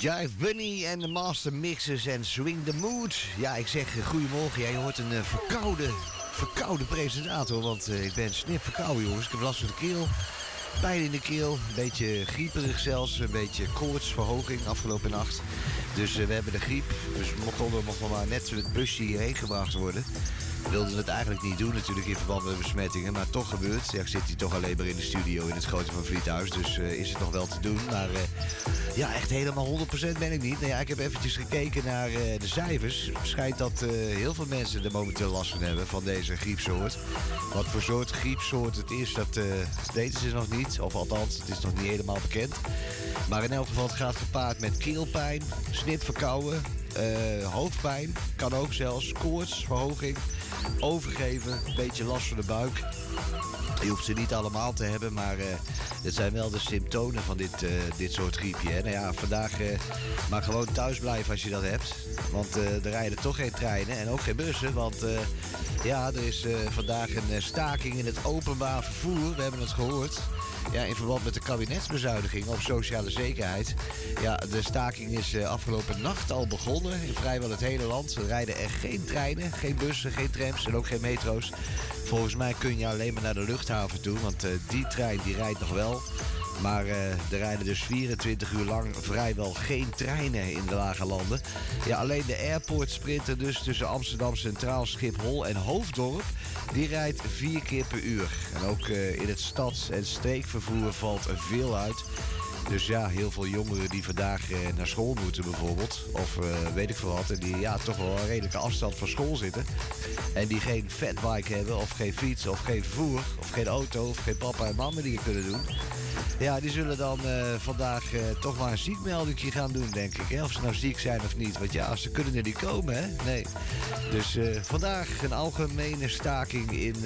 Jive Bunny en de Master Mixers en Swing the Mood. Ja, ik zeg goedemorgen. Jij hoort een verkoude presentator, want ik ben snip verkouden, jongens. Ik heb last van de keel, pijn in de keel, een beetje grieperig zelfs, een beetje koortsverhoging afgelopen nacht. Dus we hebben de griep, dus we mochten maar net met het busje hierheen gebracht worden. We wilden het eigenlijk niet doen natuurlijk in verband met besmettingen, maar toch gebeurt. Ja, ik zit hier toch alleen maar in de studio in het Grote van Vliethuis, dus is het nog wel te doen. Maar ja, echt helemaal 100% ben ik niet. Nou ja, ik heb eventjes gekeken naar de cijfers. Het schijnt dat heel veel mensen er momenteel last van hebben, van deze griepsoort. Wat voor soort griepsoort het is, dat weten ze nog niet. Of althans, het is nog niet helemaal bekend. Maar in elk geval, het gaat gepaard met keelpijn, snipverkouden, hoofdpijn, kan ook zelfs, koorts, verhoging, overgeven, een beetje last van de buik. Je hoeft ze niet allemaal te hebben, maar het zijn wel de symptomen van dit soort griepje. Hè? Nou ja, vandaag maar gewoon thuis blijven als je dat hebt. Want er rijden toch geen treinen en ook geen bussen. Want ja, er is vandaag een staking in het openbaar vervoer. We hebben het gehoord. Ja, in verband met de kabinetsbezuiniging op sociale zekerheid. Ja, de staking is afgelopen nacht al begonnen in vrijwel het hele land. Er rijden er geen treinen, geen bussen, geen trams en ook geen metro's. Volgens mij kun je alleen maar naar de luchthaven toe, want die trein die rijdt nog wel. Maar er rijden dus 24 uur lang vrijwel geen treinen in de lage landen. Ja, alleen de airport sprinter dus tussen Amsterdam Centraal, Schiphol en Hoofddorp, die rijdt 4 keer per uur. En ook in het stads- en streekvervoer valt er veel uit. Dus ja, heel veel jongeren die vandaag naar school moeten bijvoorbeeld. Of weet ik veel wat. En die ja, toch wel een redelijke afstand van school zitten. En die geen fatbike hebben, of geen fiets, of geen vervoer, of geen auto, of geen papa en mama die het kunnen doen. Ja, die zullen dan vandaag toch maar een ziekmeldingje gaan doen, denk ik. Hè? Of ze nou ziek zijn of niet. Want ja, ze kunnen er niet komen, hè? Nee. Dus vandaag een algemene staking in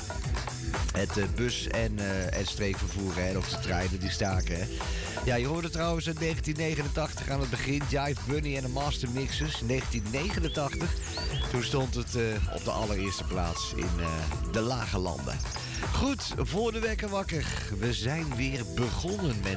het bus- en streekvervoer. Hè? En ook de treinen die staken, hè? Ja, je hoorde trouwens in 1989 aan het begin Jive Bunny en de Master Mixers. 1989. Toen stond het op de allereerste plaats in de lage landen. Goed, voor de wekker wakker. We zijn weer begonnen, mensen.